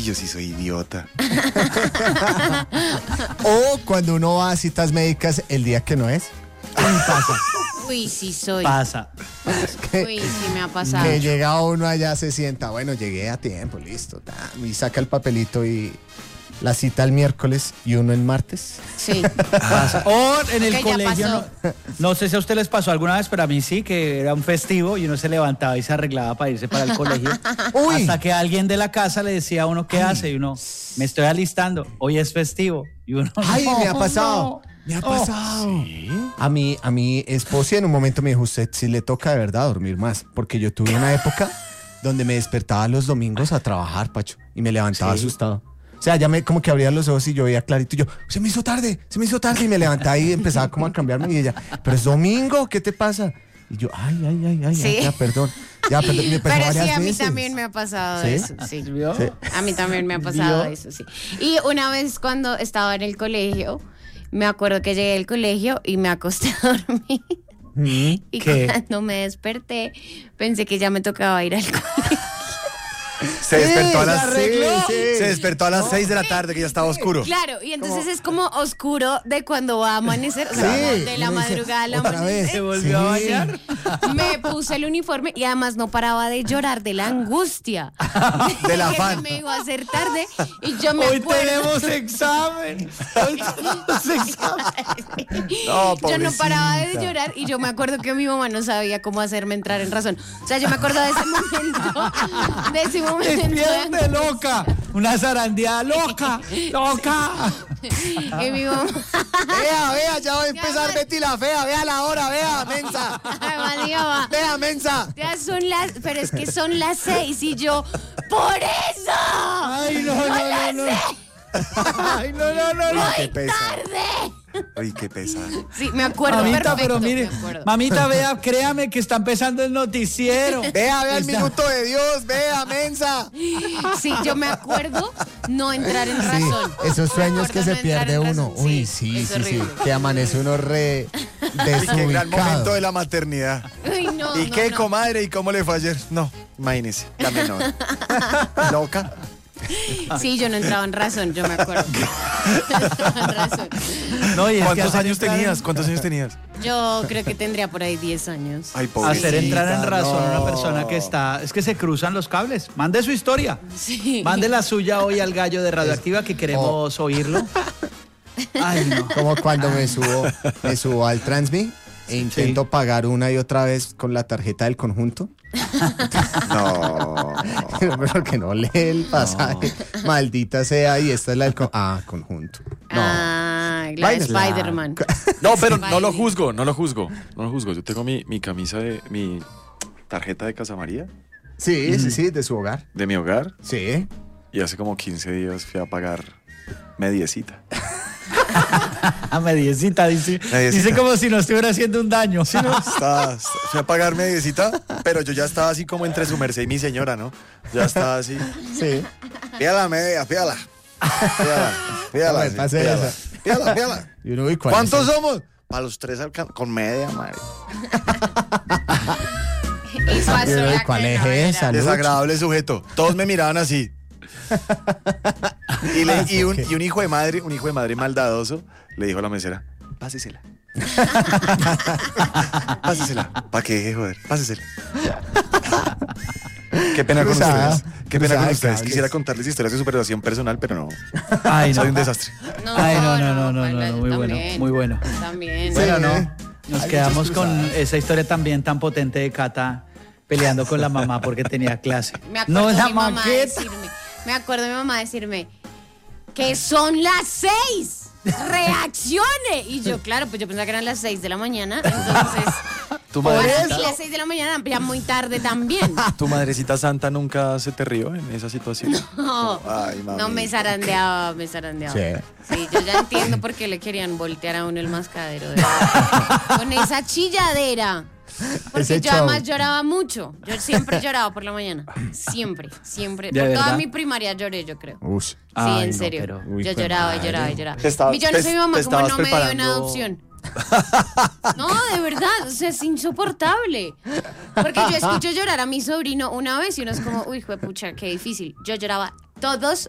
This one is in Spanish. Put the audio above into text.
yo sí soy idiota. O cuando uno va a citas médicas el día que no es. Pasa. Uy, sí soy. Pasa. Uy, sí me ha pasado. Que llega uno allá, se sienta, bueno, llegué a tiempo, listo. Y saca el papelito y la cita el miércoles y uno el martes. Sí. Pasa. O en el Que ya colegio, pasó. no sé si a usted les pasó alguna vez, pero a mí sí, que era un festivo y uno se levantaba y se arreglaba para irse para el colegio. Uy. Hasta que alguien de la casa le decía a uno, ¿qué hace? Y uno, me estoy alistando, hoy es festivo. Y uno, Ay, no, me ha pasado. no. Me ha pasado. A mi esposa en un momento me dijo, usted sí le toca de verdad dormir más. Porque yo tuve una época donde me despertaba los domingos a trabajar, Pacho. Y me levantaba asustado. O sea, ya como que abría los ojos y yo veía clarito. Y yo, se me hizo tarde. Y me levantaba y empezaba como a cambiarme. Y ella, pero es domingo, ¿qué te pasa? Y yo, ay, Sí. ya, perdón. Y me pasó Pero sí, varias a mí veces. también me ha pasado ¿Sí? eso, sí. ¿Vio? Sí. A mí también me ha pasado ¿Vio? eso, sí. Y una vez cuando estaba en el colegio, me acuerdo que llegué del colegio y me acosté a dormir. Y ¿Qué? cuando me desperté, pensé que ya me tocaba ir al colegio. Se despertó a las se arregló. Se despertó a las 6 de la tarde, que ya estaba oscuro. Claro, y entonces es como oscuro de cuando va a amanecer, o sea, Sí. como de la madrugada a la Otra vez. ¿Se amanecer. volvió a bañar? Me puse el uniforme y además no paraba de llorar de la angustia. Del Que afán. se me iba a hacer tarde y yo me Hoy acuerdo. tenemos examen. Hoy tenemos examen. No, Yo no paraba de pobrecita. llorar y yo me acuerdo que mi mamá no sabía cómo hacerme entrar en razón. O sea, yo me acuerdo de ese momento. De ese momento. Despierte, loca. Una zarandeada loca. Loca. Y mi mamá. Vea, ya va a empezar Betty la fea. Vea la hora, vea, mensa. Además, mi mamá, Vea, mensa. ya son las. Pero es que son las 6 y yo. ¡Por eso! Ay, no. Ay, no. Qué pesa. ¡Tarde! Ay, qué pesa. Sí, me acuerdo. Mamita, perfecto, pero mire, me acuerdo. mamita, vea, créame que está empezando el noticiero. Vea el Está- minuto de Dios. Vea, mensa. Sí, yo me acuerdo no entrar en razón. Esos sueños que Me se acuerdo no entrar pierde en uno. razón. Uy, Es sí. horrible. Que amanece uno re Y qué gran momento desubicado. de la maternidad. Uy, no, ¿Y no, qué, no. comadre? ¿Y cómo le fue ayer? No, imagínese, la menor. Loca. Sí, yo no entraba en razón, yo me acuerdo. No entraba en razón. No, y es que ¿Cuántos hacer años entrar en- tenías? ¿Cuántos años tenías? Yo creo que tendría por ahí 10 años. Ay, pobre. Hacer entrar en razón a una no. persona que está... Es que se cruzan los cables. Mande su historia. Sí. Mande la suya hoy al gallo de Radioactiva que queremos oírlo. Ay, no. Como cuando me subo al Transmi e intento pagar una y otra vez con la tarjeta del conjunto. No. Pero que no lee el pasaje. Maldita sea, y esta es la del conjunto. No. Ah, la de Baila. Spider-Man. No, pero no lo Baile. juzgo, no lo juzgo. Yo tengo mi camisa mi tarjeta de Casa María, Sí, de su hogar. de mi hogar, Sí. y hace como 15 días fui a pagar mediecita. A mediecita, dice. Mediecita. Dice como si no estuviera haciendo un daño. Fui a pagar mediecita, pero yo ya estaba así como entre su merced y mi señora, ¿no? Ya estaba así. Sí. Pídala media, pídala. Pídala. Hombre, sí, pase pídala. esa. Pídala. Y uno, uy, ¿cuál ¿Cuántos es? somos? Para los tres con media, madre. Y pasó Pero, la ¿cuál que es no era. esa? Lucho. Desagradable sujeto. Todos me miraban así. Y un hijo de madre maldadoso le dijo a la mesera, pásesela. Pásesela. ¿Para qué, joder? Pásesela. Qué pena con Cruzada. ustedes. Qué pena Cruzada con de ustedes. cables. Quisiera contarles historias de superación personal, pero no. Ay, no. Soy un desastre. No, Ay, no, baila, muy yo bueno, también. muy bueno. También. Bueno, Sí. no. Nos Hay quedamos muchas con cruzadas. esa historia también tan potente de Cata peleando con la mamá porque tenía clase. Me acuerdo No, de la mi mamá maqueta. me acuerdo de mi mamá decirme que son las 6. Reaccione. Y yo, claro, pues yo pensaba que eran las 6 de la mañana. Entonces, ¿Tu para madrecita, mí las 6 de la mañana ya muy tarde también. tu madrecita santa nunca se te rió en esa situación? No, Ay, mami. no me zarandeaba. Sí. Sí, yo ya entiendo por qué le querían voltear a uno el mascadero. de verdad. Con esa chilladera. Porque Ese yo show. además lloraba mucho. Yo siempre lloraba por la mañana. Siempre. ¿De Por toda verdad? mi primaria lloré, yo creo. Uy. Sí, Ay, en no, serio. pero- Uy, Yo fue lloraba y madre. lloraba y lloraba. Te estaba- Y yo no te- soy mi mamá, te como no estabas me dio en preparando- adopción. No, de verdad, o sea, es insoportable. Porque yo escucho llorar a mi sobrino una vez y uno es como, uy, juepucha, qué difícil. Yo lloraba todos